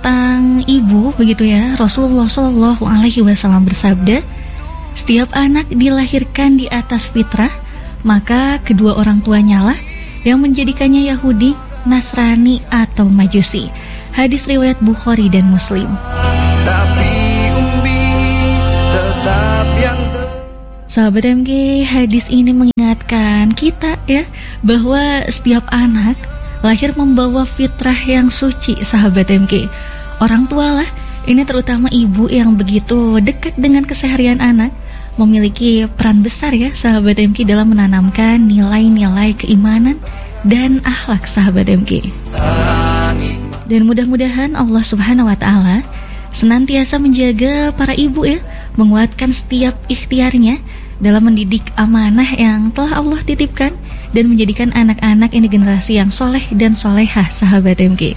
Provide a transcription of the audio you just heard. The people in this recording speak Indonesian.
tentang ibu begitu ya. Rasulullah Shallallahu Alaihi Wasallam bersabda, setiap anak dilahirkan di atas fitrah, maka kedua orang tuanya lah yang menjadikannya Yahudi, Nasrani atau Majusi. Hadis riwayat Bukhari dan Muslim. Sahabat MG, hadis ini mengingatkan kita ya bahwa setiap anak lahir membawa fitrah yang suci. Sahabat MG, orang tua lah, ini terutama ibu yang begitu dekat dengan keseharian anak, memiliki peran besar ya sahabat MG dalam menanamkan nilai-nilai keimanan dan akhlak sahabat MG. Dan mudah-mudahan Allah Subhanahu wa Ta'ala senantiasa menjaga para ibu ya, menguatkan setiap ikhtiarnya dalam mendidik amanah yang telah Allah titipkan dan menjadikan anak-anak ini generasi yang soleh dan solehah sahabat MG.